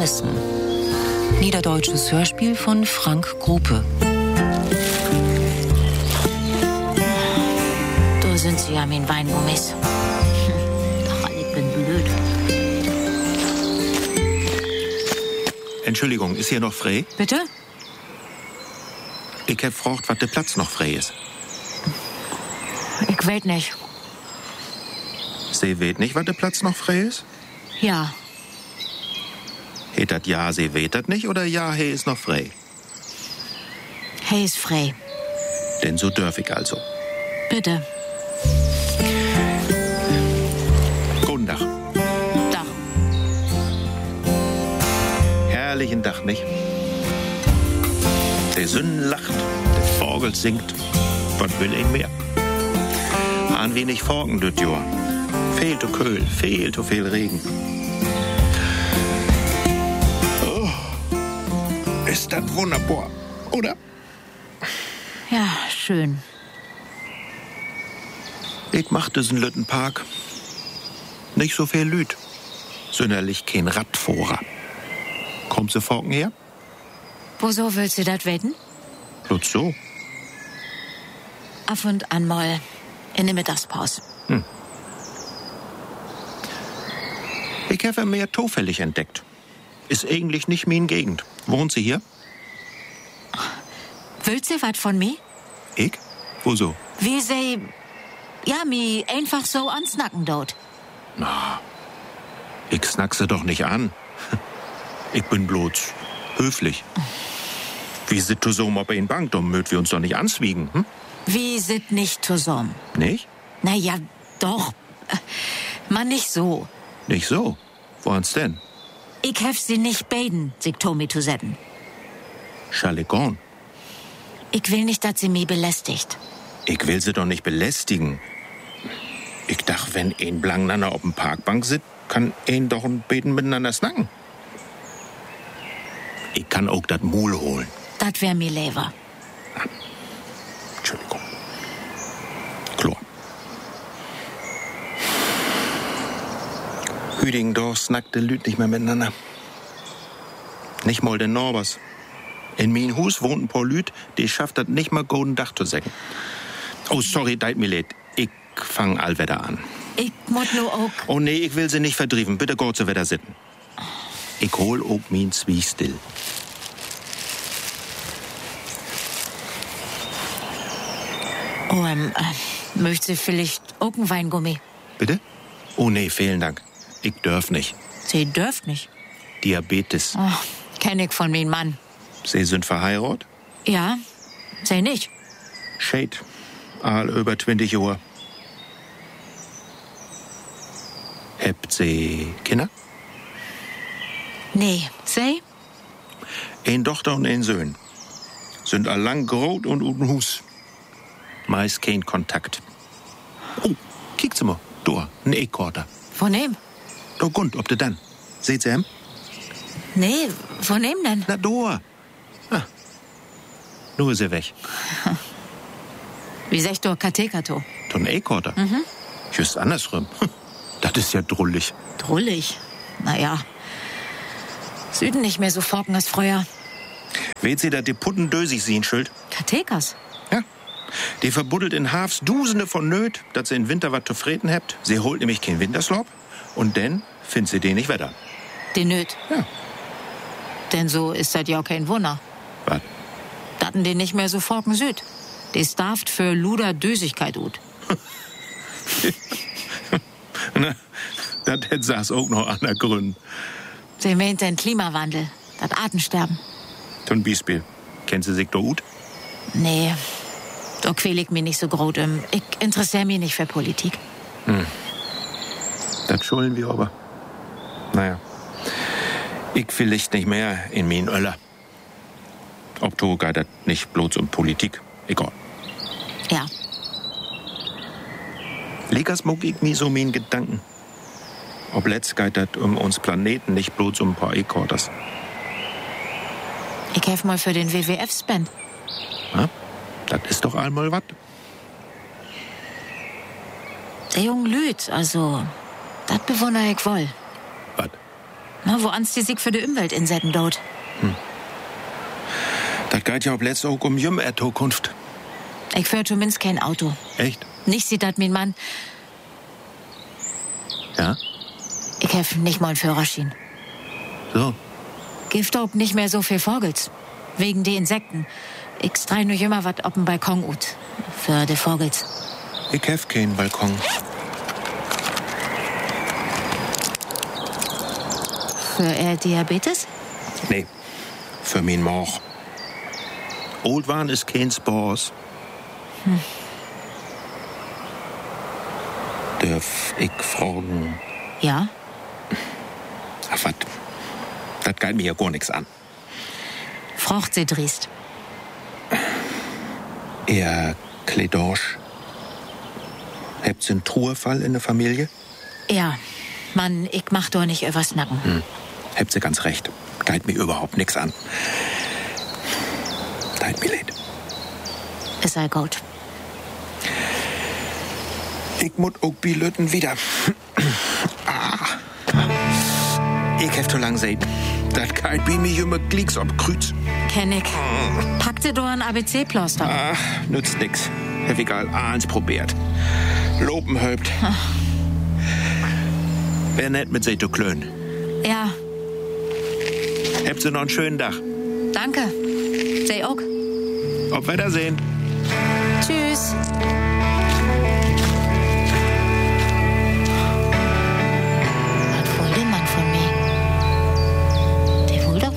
vermissen. Niederdeutsches Hörspiel von Frank Grupe. Da sind sie ja, mein Weingummis. Ach, ich bin blöd. Entschuldigung, ist hier noch frei? Bitte? Ich hab gefragt, was der Platz noch frei ist. Ich weiß nicht. Sie weet nicht, was der Platz noch frei ist? Ja. Heet dat ja, sie weet dat nicht, oder ja, he ist noch frei? Hey ist frei. Denn so dürf ich also. Bitte. Guten Tag. Dach. Herrlichen Tag, nicht? Der Sünden lacht, der Vogel singt. Was will ich mehr? An wenig Forken, düt Jahr. Fehlt to Köhl, fehlt to viel Regen. Oh, ist das wunderbar, oder? Ja, schön. Ich mach diesen lütten Park. Nicht so viel Lüt. Sonderlich kein Radfahrer. Kommt sie Forken her? Wieso willst du das wetten? Bloß so. Ab und an mal in der Mittagspause. Ich habe mehr zufällig entdeckt. Ist eigentlich nicht mein Gegend. Wohnt sie hier? Willst du was von mir? Ich? Wo so? Wie sie, ja, mi einfach so ansnacken dort. Na, ich snack sie doch nicht an. Ich bin bloß höflich. Wie sit du so mal bei den Bank, dann möt wir uns doch nicht answiegen, hm? Wie sit nicht zusammen? Nicht? Na ja, doch. Man nicht so. Nicht so? Woans denn? Ich hef sie nicht beten, sich Tommy zu setzen. Schalegon. Ich will nicht, dass sie mich belästigt. Ich will sie doch nicht belästigen. Ich dacht, wenn ein blankeinander auf dem Parkbank sitzt, kann ein doch ein Beten miteinander snacken. Ich kann auch das Mul holen. Das wär mir lieber. Entschuldigung. Chlor. Hüdingendorf snackte Lüt nicht mehr miteinander. Nicht mal den Norbers. In mein Hus wohnt ein paar Lüt, die schafft das nicht mal golden Dach zu sägen. Oh, sorry, deit mir leid. Ich fang allwetter an. Ich muss nur auch. Oh nee, ich will sie nicht verdrieven. Bitte gut zu Wetter sitten. Ich hol auch mein Zwiestill. Oh, möcht sie vielleicht auch einen Weingummi? Bitte? Oh nee, vielen Dank. Ich dürf nicht. Sie dürft nicht. Diabetes. Oh, kenn ich von meinem Mann. Sie sind verheiratet? Ja, sie nicht. Shade. All über 20 Uhr. Habt Sie Kinder? Nee, sie? Ein Tochter und ein Sohn. Sind allang grot und un Hus. Meist kein Kontakt. Oh, kiekt Sie mal. Da, ein Eckkorter. Von ihm? Da Gund, ob de dann. Seht Sie hem? Nee, von ihm denn? Na, da. Ah. Nur ist er weg. Wie sagt du Katekato? Da ein Eckkorter. Just andersrum. Das ist ja drullig. Drullig. Naja. Süden nicht mehr so forken als früher. Weht Sie, dass die Putten dösig sehen, Schuld? Katekas? Ja. Die verbuddelt in Hafs Dusende von Nöt, dass sie im Winter was zu freten habt. Sie holt nämlich kein Winterslop. Und dann findet sie den nicht wetter. Den nöt. Ja. Denn so ist das ja auch kein Wunder. Was? Datten die nicht mehr so forken Süd. Die starft für Luder Dösigkeit ut. Na, das hätte saß auch noch an der Grün. Sie meint den Klimawandel, das Artensterben. Zum Beispiel. Kennt Sie sich da gut? Nee, da quäl ich mich nicht so groß. Ich interessiere mich nicht für Politik. Das schulden wir aber. Naja. Ich vielleicht nicht mehr in mein Öller. Ob du geht das nicht bloß um Politik. Egal. Ja, Legas muck ich mi so mein Gedanken. Ob letzt geht das um uns Planeten, nicht bloß um ein paar Eckorders. ich helf mal für den WWF-Spend. Ja? Das ist doch einmal was. Der junge Lüt, also, das bewundere ich wohl. Was? Na, wo ans die sich für die Umwelt insetten dort. Das geht ja ob letzte auch um Jüm-Tokunft. Ich führ zumindest kein Auto. Echt? Nicht sieht das mein Mann. Ja? Ich hef nicht mal einen Führerschein. So. Gibt auch nicht mehr so viel Vogels. Wegen die Insekten. Ich strei nur immer wat auf dem Balkon ut. Für die Vogels. Ich hef keinen Balkon. Für Diabetes? Nee, für mein Moch. Oldwan ist kein Spors. Dürf ich fragen? Ja? Ach, wat? Das geht mir ja gar nichts an. Frocht sie driest. Ihr Kledosch. Habt's einen Truhefall in der Familie? Ja. Mann, ich mach doch nicht übers Nacken. Habt sie ganz recht. Geht mir überhaupt nichts an. Dein Millet. Ist all gut. Ich muss auch Bilöten wieder. Ich hef zu lang sehen. Das geht bei mir immer Klicks ob Kreuz. Kenn ich. Packte doch ein ABC-Ploster. Nützt nix. Hef egal, eins probiert. Lopen höbt. Wär nett mit se zu klönen. Ja, Habt sie noch einen schönen Tag. danke. Sei auch. Auf Wiedersehen. Tschüss.